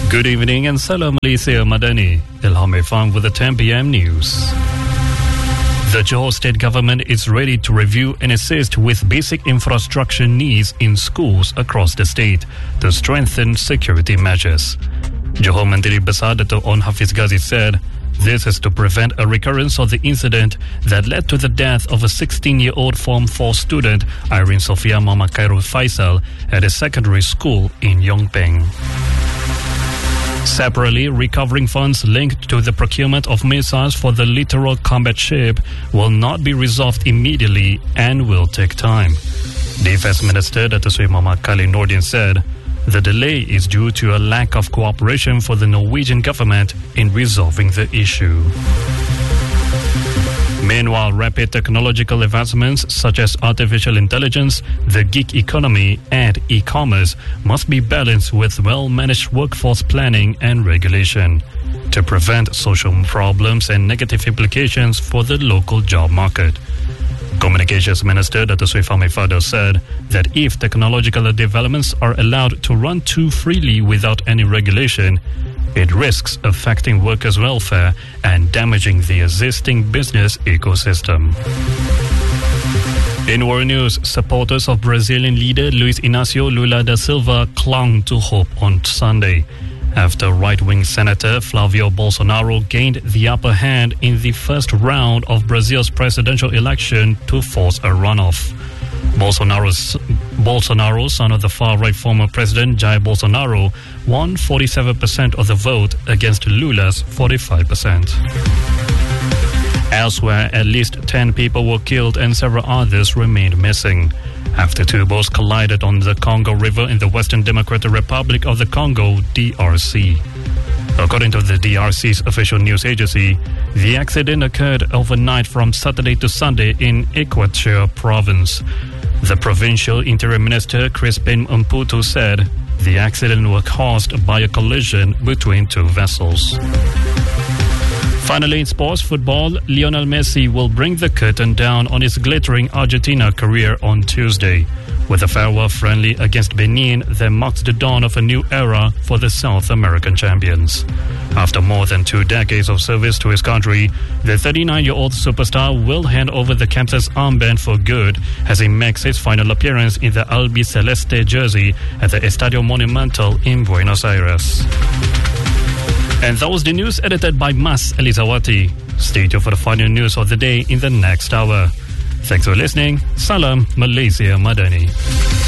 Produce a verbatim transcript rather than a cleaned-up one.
Good evening and Salam Malaysia Madani. Ilham Irfan with the ten p.m. news. The Johor State Government is ready to review and assist with basic infrastructure needs in schools across the state to strengthen security measures. Johor Menteri Besar Dato' On Hafiz Ghazi said this is to prevent a recurrence of the incident that led to the death of a sixteen-year-old Form four student, Irene Sophia Muhammad Khairul Faisal, at a secondary school in Yongpeng. Separately, recovering funds linked to the procurement of missiles for the littoral combat ship will not be resolved immediately and will take time. Defence Minister Dato' Sri Muhammad Khalil Nordin said the delay is due to a lack of cooperation for the Norwegian government in resolving the issue. Meanwhile, rapid technological advancements such as artificial intelligence, the gig economy and e-commerce must be balanced with well-managed workforce planning and regulation to prevent social problems and negative implications for the local job market. Communications Minister Dato' Sri Fahmi Fadil said that if technological developments are allowed to run too freely without any regulation, it risks affecting workers' welfare and damaging the existing business ecosystem. In world news, supporters of Brazilian leader Luiz Inácio Lula da Silva clung to hope on Sunday after right-wing Senator Flavio Bolsonaro gained the upper hand in the first round of Brazil's presidential election to force a runoff. Bolsonaro's, Bolsonaro, son of the far-right former president Jair Bolsonaro, won forty-seven percent of the vote against Lula's forty-five percent. Elsewhere, at least ten people were killed and several others remained missing after two boats collided on the Congo River in the Western Democratic Republic of the Congo, D R C. According to the D R C's official news agency, the accident occurred overnight from Saturday to Sunday in Equateur province. The provincial interior minister, Crispin Mputu, said the accident was caused by a collision between two vessels. Finally, in sports football, Lionel Messi will bring the curtain down on his glittering Argentina career on Tuesday with a farewell friendly against Benin that marks the dawn of a new era for the South American champions. After more than two decades of service to his country, the thirty-nine-year-old superstar will hand over the captain's armband for good as he makes his final appearance in the Albiceleste jersey at the Estadio Monumental in Buenos Aires. And that was the news edited by Mas Elizawati. Stay tuned for the final news of the day in the next hour. Thanks for listening. Salam Malaysia Madani.